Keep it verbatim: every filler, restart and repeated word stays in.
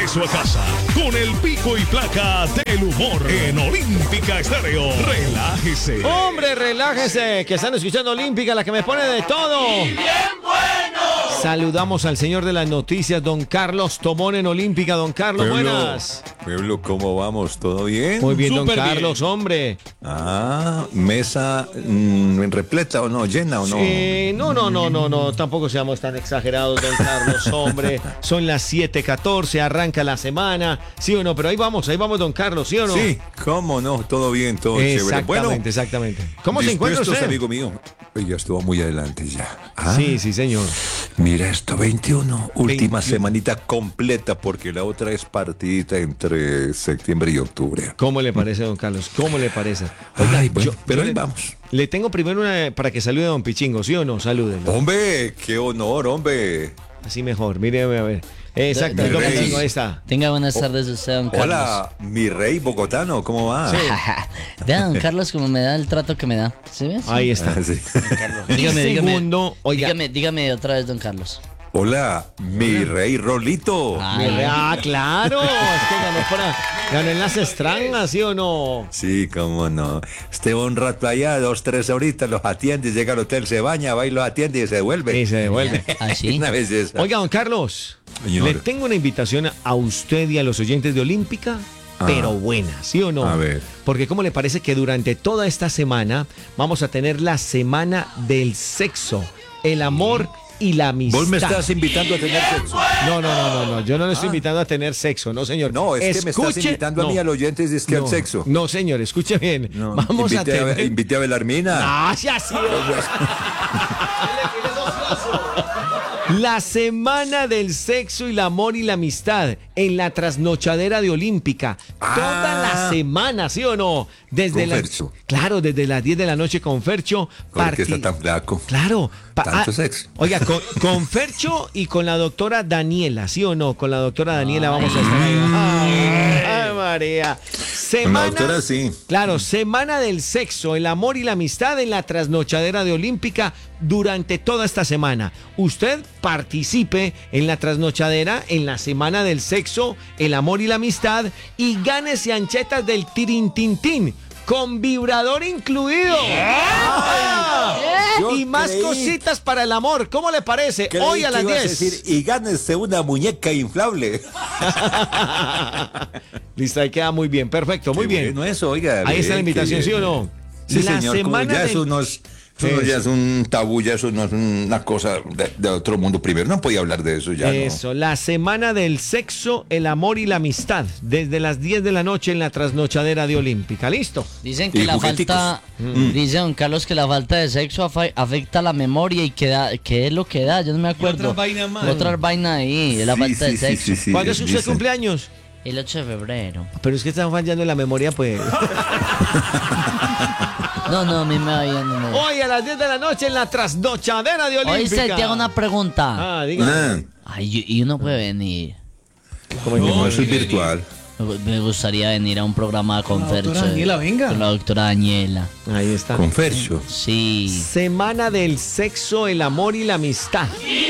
regreso a casa con el pico y placa del humor en Olímpica Estéreo. Relájese. Hombre, relájese, que están escuchando Olímpica, la que me pone de todo. ¡Y bien bueno! Saludamos al señor de las noticias, don Carlos Tobón en Olímpica. Don Carlos, Pueblo, buenas. Pueblo, ¿cómo vamos? ¿Todo bien? Muy bien, don Súper Carlos, bien. hombre. Ah, mesa mm, repleta o no, llena o no. Sí, no, no, no, no, no, tampoco seamos tan exagerados, don Carlos, hombre. Son las siete catorce, arranca la semana, ¿sí o no? Pero ahí vamos, ahí vamos, don Carlos, ¿sí o no? Sí, cómo no, todo bien, todo chévere. Exactamente, Bueno, exactamente. ¿Cómo se encuentra dispuestos, usted? amigo mío. Ya estuvo muy adelante ya. Ah, Sí, sí, señor. Mira esto, veintiuno, última veintiuno. semanita completa porque la otra es partidita entre septiembre y octubre. ¿Cómo le parece, don Carlos? ¿Cómo le parece? Ay, bueno, yo- pero yo ahí le- vamos. Le tengo primero una para que salude a don Pichingo, ¿sí o no? Salúdenlo. Hombre, qué honor, hombre. Así mejor, míreme a ver. Exacto, Mi don rey. Pichingo, ahí está. Tenga buenas tardes usted, don Carlos. Hola, mi rey bogotano, ¿cómo va? Vea, don Carlos, como me da el trato que me da. ¿Sí ves? Ahí está. Ah, sí. Dígame, Y dígame. segundo, oiga. Dígame, dígame otra vez, don Carlos. Hola, mi rey Rolito. Ah, Mi rey- Ah, claro, es que ganó, para, ganó en las estrangas, ¿sí o no? Sí, cómo no. Este un rato allá, dos, tres horitas, los atiende, llega al hotel, se baña, va y los atiende y se devuelve. Y se devuelve. ¿Ah, sí? Una vez esa. Oiga, don Carlos, Señor. le tengo una invitación a usted y a los oyentes de Olímpica, Ah. pero buena, ¿sí o no? A ver. Porque ¿cómo le parece que durante toda esta semana vamos a tener la semana del sexo, el amor y la amistad? Vos me estás invitando a tener sexo. No, no, no, no, no, yo no le estoy invitando a tener sexo, no, señor. No, es que me estás Escuche- invitando a mí no. al oyente es que no, al sexo. No, señor, escuche bien. No, Vamos invité a tener... invité a Belarmina. Ah, ya sí. La semana del sexo y el amor y la amistad en la trasnochadera de Olímpica. Toda Ah. la semana, ¿sí o no? Desde Con la- Fercho. Claro, desde las diez de la noche con Fercho. ¿Por qué parti- está tan flaco? Claro. pa- Tanto ah, sexo. Oiga, con, con Fercho y con la doctora Daniela, ¿sí o no? Con la doctora Daniela vamos a estar ahí. Ay, ay, María. Semana, doctora, sí. Claro, semana del sexo, el amor y la amistad en la trasnochadera de Olímpica durante toda esta semana. Usted participe en la trasnochadera en la semana del sexo, el amor y la amistad y gánese anchetas del tirintintín con vibrador incluido. ¡Ah! Yo Y más creí- cositas para el amor. ¿Cómo le parece? Creí Hoy a que las ibas a diez. decir, y gánese una muñeca inflable. Listo, ahí queda muy bien. Perfecto, muy Qué bien. bueno eso, oiga. Ahí está la bien, invitación, qué ¿sí o bien. no? Sí, La señor. como semana ya del- eso no es, eso no Eso. ya es un tabú, ya eso no es una cosa de, de otro mundo. Primero no podía hablar de eso ya. Eso, la semana del sexo, el amor y la amistad, desde las diez de la noche en la trasnochadera de Olímpica. ¿Listo? Dicen que Y la jugueticos. falta, dice don Carlos que la falta de sexo afa- afecta la memoria y que da, ¿qué es lo que da? Yo no me acuerdo. otras vainas más. Otras vainas ahí, es la Sí, falta sí, de sí, sexo. sí, sí, ¿Cuándo es usted dicen. cumpleaños? El ocho de febrero. Pero es que están fallando en la memoria, pues. No, no, a mí me va bien. no. Hoy a las diez de la noche en la trasnochadera de Olímpica. Hoy se te hago una pregunta. Ah, diga. Ah, Ay, y y uno puede venir. ¿Cómo es que- no, eso es virtual. Me gustaría venir a un programa con la doctora Fercho. Daniela, venga. Con la doctora Daniela. Ahí está. Con Fercho. Sí. Semana del sexo, el amor y la amistad. ¡Y